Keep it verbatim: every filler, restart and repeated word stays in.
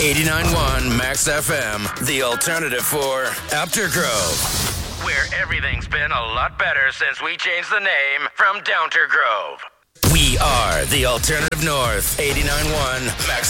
eighty-nine point one Max F M, the alternative for Apter Grove, where everything's been a lot better since we changed the name from Downter Grove. We are the Alternative North, eighty-nine point one Max